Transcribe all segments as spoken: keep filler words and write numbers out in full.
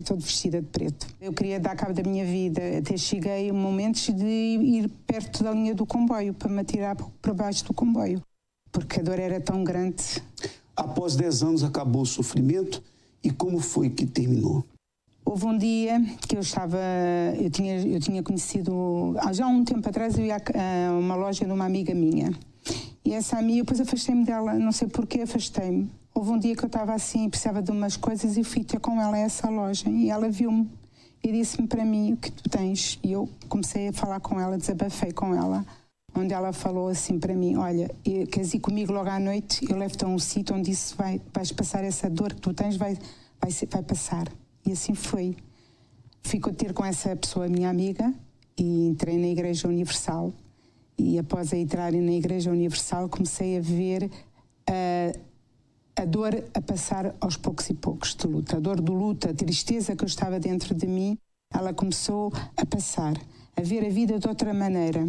toda vestida de preto. Eu queria dar cabo da minha vida, até cheguei a momentos de ir perto da linha do comboio, para me atirar para baixo do comboio, porque a dor era tão grande. Após dez anos acabou o sofrimento, e como foi que terminou? Houve um dia que eu estava, eu tinha, eu tinha conhecido, já há um tempo atrás eu ia a uma loja de uma amiga minha, e essa amiga, depois afastei-me dela, não sei porquê, afastei-me. Houve um dia que eu estava assim, precisava de umas coisas e fui ter com ela a essa loja, e ela viu-me e disse-me para mim: o que tu tens? E eu comecei a falar com ela, desabafei com ela, onde ela falou assim para mim: olha, queres ir comigo logo à noite? Eu levo-te a um sítio onde isso vai, vais passar essa dor que tu tens, vai, vai, vai passar. E assim foi. Fui ter com essa pessoa, minha amiga, e entrei na Igreja Universal. E após a entrar na Igreja Universal, comecei a ver a, a dor a passar aos poucos e poucos de luta. A dor do luto, a tristeza que eu estava dentro de mim, ela começou a passar, a ver a vida de outra maneira.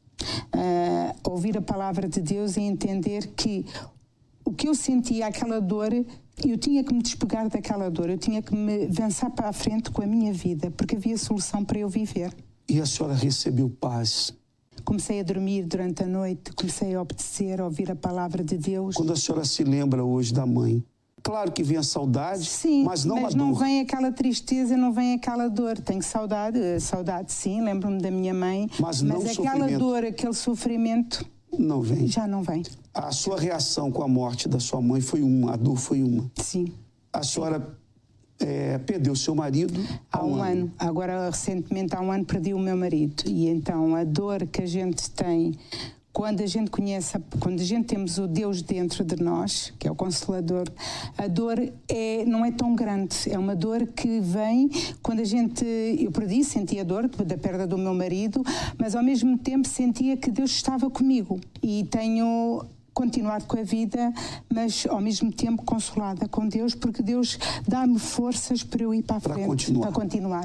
A ouvir a palavra de Deus e entender que o que eu sentia, aquela dor, eu tinha que me despegar daquela dor, eu tinha que me avançar para a frente com a minha vida, porque havia solução para eu viver. E a senhora recebeu paz? Comecei a dormir durante a noite, comecei a obedecer, a ouvir a palavra de Deus. Quando a senhora se lembra hoje da mãe, claro que vem a saudade, sim, mas não mas a dor. não vem aquela tristeza, não vem aquela dor. Tenho saudade, saudade sim, lembro-me da minha mãe, mas, não mas aquela sofrimento. dor, aquele sofrimento... Não vem. Já não vem. A sua reação com a morte da sua mãe foi uma, a dor foi uma. Sim. A senhora é, perdeu seu marido há, há um, um ano. ano. Agora, recentemente, há um ano, perdi o meu marido. E então, a dor que a gente tem, quando a gente conhece, quando a gente temos o Deus dentro de nós, que é o Consolador, a dor é, não é tão grande. É uma dor que vem quando a gente... Eu perdi, sentia a dor da perda do meu marido, mas ao mesmo tempo sentia que Deus estava comigo. E tenho continuado com a vida, mas ao mesmo tempo consolada com Deus, porque Deus dá-me forças para eu ir para a frente, para continuar. Para continuar.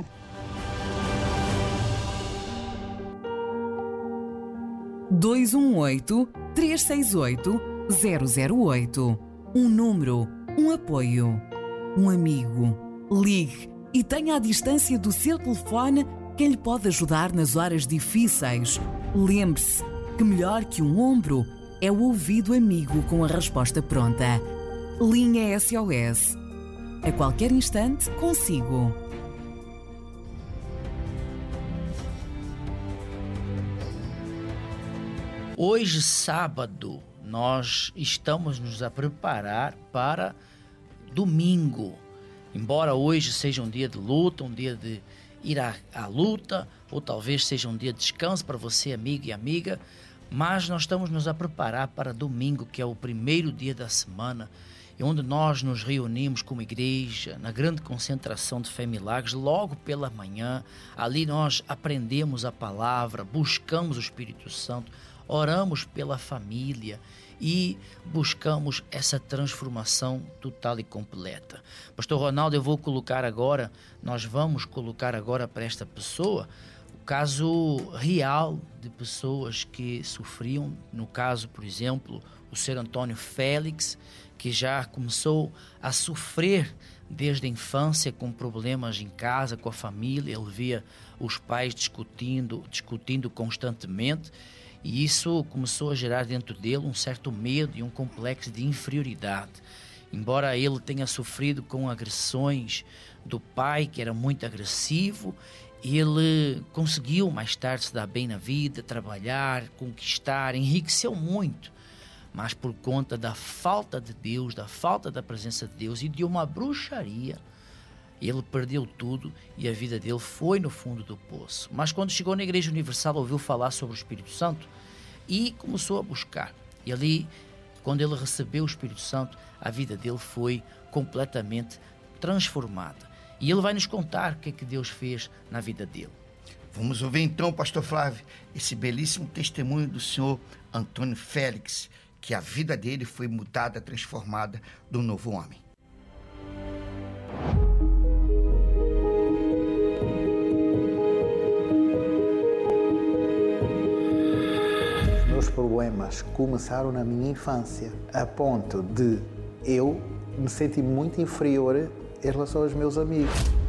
dois um oito, três seis oito, zero zero oito. Um número, um apoio, um amigo. Ligue e tenha à distância do seu telefone quem lhe pode ajudar nas horas difíceis. Lembre-se que melhor que um ombro é o ouvido amigo com a resposta pronta. Linha S O S. A qualquer instante, consigo. Hoje, sábado, nós estamos nos a preparar para domingo. Embora hoje seja um dia de luta, um dia de ir à, à luta, ou talvez seja um dia de descanso para você, amigo e amiga, mas nós estamos nos a preparar para domingo, que é o primeiro dia da semana, onde nós nos reunimos como igreja, na grande concentração de Fé e Milagres, logo pela manhã. Ali nós aprendemos a palavra, buscamos o Espírito Santo, oramos pela família e buscamos essa transformação total e completa. Pastor Ronaldo, eu vou colocar agora, nós vamos colocar agora para esta pessoa o caso real de pessoas que sofriam, no caso, por exemplo, o Ser Antônio Félix, que já começou a sofrer desde a infância com problemas em casa, com a família. Ele via os pais discutindo, discutindo constantemente, e isso começou a gerar dentro dele um certo medo e um complexo de inferioridade. Embora ele tenha sofrido com agressões do pai, que era muito agressivo, ele conseguiu mais tarde se dar bem na vida, trabalhar, conquistar, enriqueceu muito. Mas por conta da falta de Deus, da falta da presença de Deus e de uma bruxaria, ele perdeu tudo e a vida dele foi no fundo do poço. Mas quando chegou na Igreja Universal, ouviu falar sobre o Espírito Santo e começou a buscar. E ali, quando ele recebeu o Espírito Santo, a vida dele foi completamente transformada. E ele vai nos contar o que é que Deus fez na vida dele. Vamos ouvir então, pastor Flávio, esse belíssimo testemunho do senhor Antônio Félix, que a vida dele foi mudada, transformada de um novo homem. Os meus problemas começaram na minha infância, a ponto de eu me sentir muito inferior em relação aos meus amigos.